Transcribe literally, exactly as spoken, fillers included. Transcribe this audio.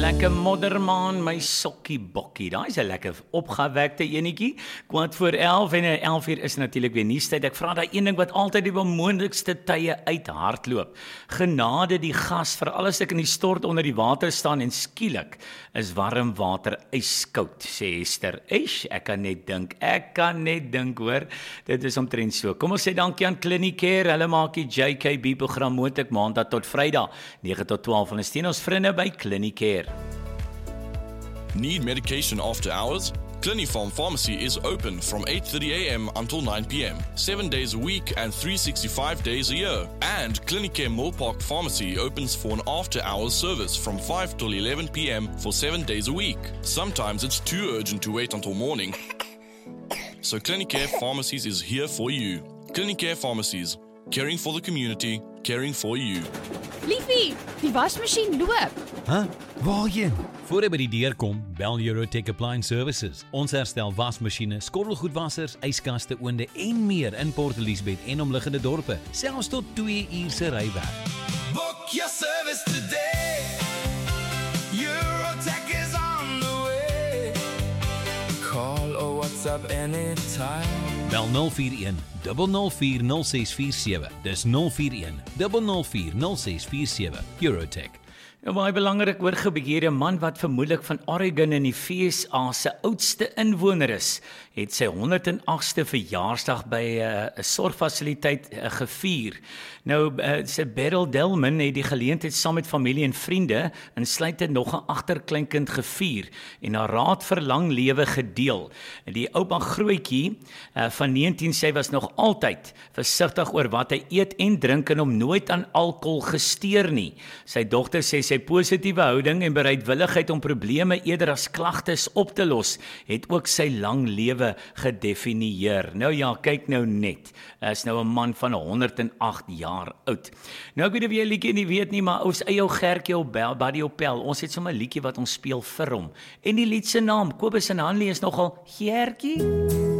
Lekker moddermaan, my sokkie bokkie. Daai is 'n lekker opgewekte enetjie. Kwart voor elf en elf uur is natuurlik weer nuustyd. Ek vra daai een ding wat altyd die bemoonlikste tye uithardloop. Genade die gas, veral as ek in die stort onder die water staan en skielik is warm water yskoud, sê Esther. Eish, ek kan net dink, ek kan net dink hoor. Dit is omtrent so. Kom ons sê dankie aan Clinicare. Hulle maak die J K B program moontlik maandag tot Vrydag, nege tot twaalf. Hulle steun ons vriende by Clinicare. Need medication after hours? Clinifarm Pharmacy is open from eight thirty a m until nine p m, seven days a week and three hundred sixty-five days a year. And Clinicare Millpark Pharmacy opens for an after-hours service from five till eleven p m for seven days a week. Sometimes it's too urgent to wait until morning. So Clinicare Pharmacies is here for you. Clinicare Pharmacies, caring for the community, caring for you. Liefie, die wasmasjien loop. Huh? Waarheen? Voor jy by die deur kom, bel Eurotech Appliance Services. Ons herstel wasmasjiene, skottelgoedwassers, yskaste, oonde en meer in Port Elizabeth en omliggende dorpe, selfs tot twee uur se rywerk. Book your service today. Eurotech is on the way. Call or WhatsApp anytime. Bel nul vier een, nul nul vier, nul ses vier sewe. Dis nul vier een, nul nul vier, nul ses vier sewe. Eurotech. Ja, baie belangrik hoor gebeure 'n man wat vermoedelik van Oregon in die V S A se oudste inwoner is, het sy honderd en agste verjaarsdag by 'n uh, sorgfasiliteit uh, gevier. Nou, uh, sy Beryl Delman het die geleentheid saam met familie en vriende, insluitend nog 'n agterkleinkind gevier en haar raad vir lang lewe gedeel. Die ouma grootjie uh, van negentien sê was nog altyd versigtig oor wat hy eet en drink en hom nooit aan alkohol gesteer nie. Sy dogter sê sy positiewe houding en bereidwilligheid om probleme eerder as klagtes op te los, het ook sy lang lewe gedefinieer. Nou ja, kyk nou net. Hy is nou 'n man van honderd en agt jaar oud. Nou ek weet of jy 'n liedjie nie weet nie, maar ons eie ou Gertjie op Buddy Opel, ons het sommer 'n liedjie wat ons speel vir hom. En die lied se naam, Kobus en Hanlie, is nogal Gertjie.